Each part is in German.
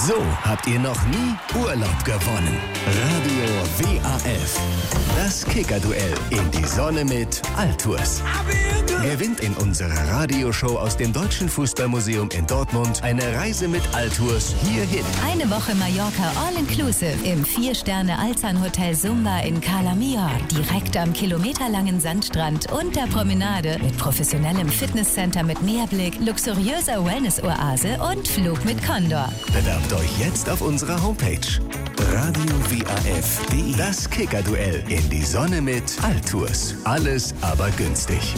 So habt ihr noch nie Urlaub gewonnen. Radio WAF. Das Kicker-Duell in die Sonne mit Altours. Gewinnt in unserer Radioshow aus dem Deutschen Fußballmuseum in Dortmund eine Reise mit Altours hierhin. Eine Woche Mallorca All-Inclusive im 4-Sterne-Alzan-Hotel Sumba in Cala Maior. Direkt am kilometerlangen Sandstrand und der Promenade mit professionellem Fitnesscenter mit Meerblick, luxuriöser Wellness-Oase und Flug mit Condor. Bewerbt euch jetzt auf unserer Homepage radiowaf.de. Das Kicker-Duell in die Sonne mit Altours. Alles aber günstig.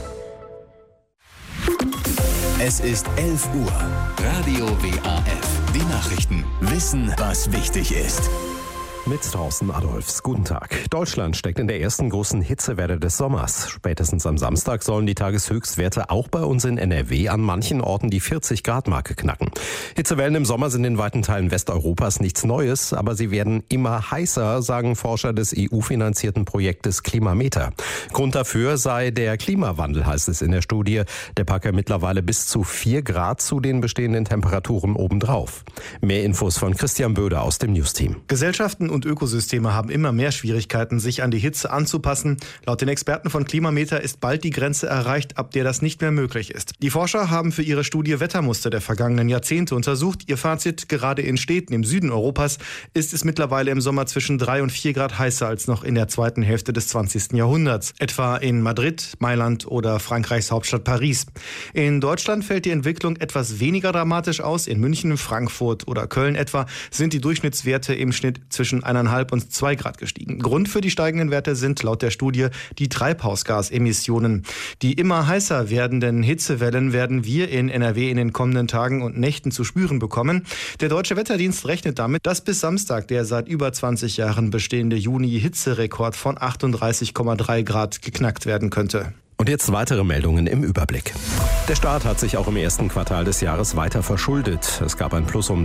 Es ist 11 Uhr. Radio WAF. Die Nachrichten. Wissen, was wichtig ist. Mit Thorsten Adolfs. Guten Tag. Deutschland steckt in der ersten großen Hitzewelle des Sommers. Spätestens am Samstag sollen die Tageshöchstwerte auch bei uns in NRW an manchen Orten die 40-Grad-Marke knacken. Hitzewellen im Sommer sind in weiten Teilen Westeuropas nichts Neues, aber sie werden immer heißer, sagen Forscher des EU-finanzierten Projektes Klimameter. Grund dafür sei der Klimawandel, heißt es in der Studie. Der packe mittlerweile bis zu 4 Grad zu den bestehenden Temperaturen obendrauf. Mehr Infos von Christian Böder aus dem News-Team. Gesellschaften und Ökosysteme haben immer mehr Schwierigkeiten, sich an die Hitze anzupassen. Laut den Experten von Klimameter ist bald die Grenze erreicht, ab der das nicht mehr möglich ist. Die Forscher haben für ihre Studie Wettermuster der vergangenen Jahrzehnte untersucht. Ihr Fazit: Gerade in Städten im Süden Europas ist es mittlerweile im Sommer zwischen 3 und 4 Grad heißer als noch in der zweiten Hälfte des 20. Jahrhunderts. Etwa in Madrid, Mailand oder Frankreichs Hauptstadt Paris. In Deutschland fällt die Entwicklung etwas weniger dramatisch aus. In München, Frankfurt oder Köln etwa sind die Durchschnittswerte im Schnitt zwischen 1,5 und 2 Grad gestiegen. Grund für die steigenden Werte sind laut der Studie die Treibhausgasemissionen. Die immer heißer werdenden Hitzewellen werden wir in NRW in den kommenden Tagen und Nächten zu spüren bekommen. Der Deutsche Wetterdienst rechnet damit, dass bis Samstag der seit über 20 Jahren bestehende Juni-Hitzerekord von 38,3 Grad geknackt werden könnte. Und jetzt weitere Meldungen im Überblick. Der Staat hat sich auch im ersten Quartal des Jahres weiter verschuldet. Es gab ein Plus um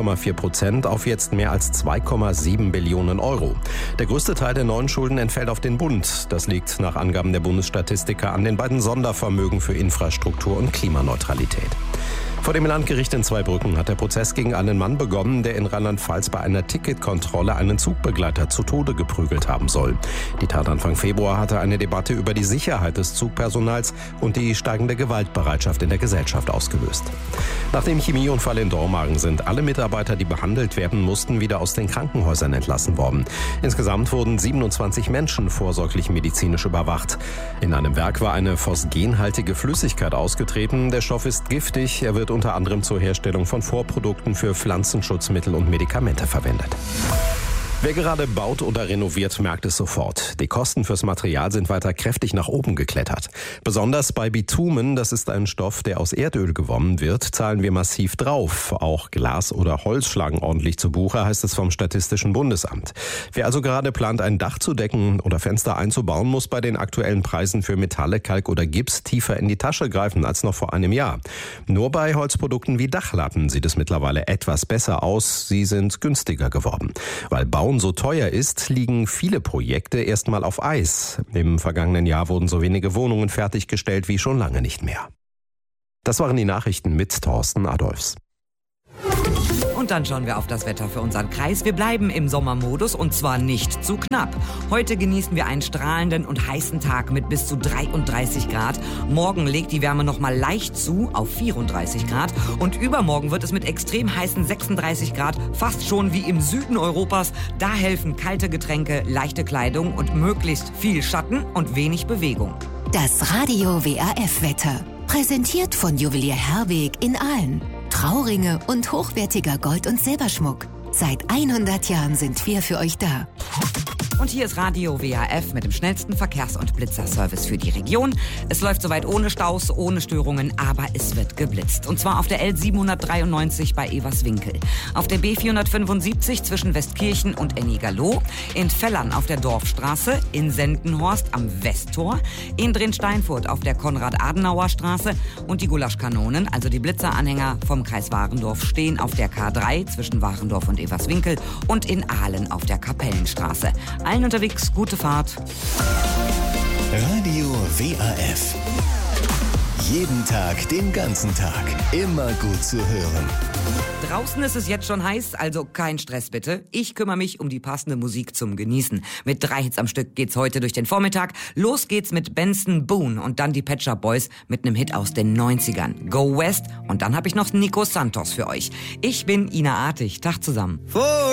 2,4% auf jetzt mehr als 2,7 Billionen Euro. Der größte Teil der neuen Schulden entfällt auf den Bund. Das liegt nach Angaben der Bundesstatistiker an den beiden Sondervermögen für Infrastruktur und Klimaneutralität. Vor dem Landgericht in Zweibrücken hat der Prozess gegen einen Mann begonnen, der in Rheinland-Pfalz bei einer Ticketkontrolle einen Zugbegleiter zu Tode geprügelt haben soll. Die Tat Anfang Februar hatte eine Debatte über die Sicherheit des Zugpersonals und die steigende Gewaltbereitschaft in der Gesellschaft ausgelöst. Nach dem Chemieunfall in Dormagen sind alle Mitarbeiter, die behandelt werden mussten, wieder aus den Krankenhäusern entlassen worden. Insgesamt wurden 27 Menschen vorsorglich medizinisch überwacht. In einem Werk war eine phosgenhaltige Flüssigkeit ausgetreten. Der Stoff ist giftig, er wird unter anderem zur Herstellung von Vorprodukten für Pflanzenschutzmittel und Medikamente verwendet. Wer gerade baut oder renoviert, merkt es sofort. Die Kosten fürs Material sind weiter kräftig nach oben geklettert. Besonders bei Bitumen, das ist ein Stoff, der aus Erdöl gewonnen wird, zahlen wir massiv drauf. Auch Glas oder Holz schlagen ordentlich zu Buche, heißt es vom Statistischen Bundesamt. Wer also gerade plant, ein Dach zu decken oder Fenster einzubauen, muss bei den aktuellen Preisen für Metalle, Kalk oder Gips tiefer in die Tasche greifen als noch vor einem Jahr. Nur bei Holzprodukten wie Dachlatten sieht es mittlerweile etwas besser aus. Sie sind günstiger geworden. Weil Bauen so teuer ist, liegen viele Projekte erstmal auf Eis. Im vergangenen Jahr wurden so wenige Wohnungen fertiggestellt wie schon lange nicht mehr. Das waren die Nachrichten mit Thorsten Adolfs. Und dann schauen wir auf das Wetter für unseren Kreis. Wir bleiben im Sommermodus und zwar nicht zu knapp. Heute genießen wir einen strahlenden und heißen Tag mit bis zu 33 Grad. Morgen legt die Wärme noch mal leicht zu auf 34 Grad. Und übermorgen wird es mit extrem heißen 36 Grad fast schon wie im Süden Europas. Da helfen kalte Getränke, leichte Kleidung und möglichst viel Schatten und wenig Bewegung. Das Radio WAF-Wetter. Präsentiert von Juwelier Herweg in Aalen. Trauringe und hochwertiger Gold- und Silberschmuck. Seit 100 Jahren sind wir für euch da. Und hier ist Radio WAF mit dem schnellsten Verkehrs- und Blitzerservice für die Region. Es läuft soweit ohne Staus, ohne Störungen, aber es wird geblitzt. Und zwar auf der L793 bei Everswinkel, auf der B475 zwischen Westkirchen und Ennigerloh, in Fellern auf der Dorfstraße, in Sendenhorst am Westtor, in Drin-Steinfurt auf der Konrad-Adenauer-Straße und die Gulaschkanonen, also die Blitzeranhänger vom Kreis Warendorf, stehen auf der K3 zwischen Warendorf und Everswinkel und in Aalen auf der Kapellenstraße. Allen unterwegs, gute Fahrt. Radio WAF. Jeden Tag, den ganzen Tag. Immer gut zu hören. Draußen ist es jetzt schon heiß, also kein Stress bitte. Ich kümmere mich um die passende Musik zum Genießen. Mit 3 Hits am Stück geht's heute durch den Vormittag. Los geht's mit Benson Boone und dann die Pet Shop Boys mit einem Hit aus den 90ern. Go West und dann habe ich noch Nico Santos für euch. Ich bin Ina Artig. Tag zusammen.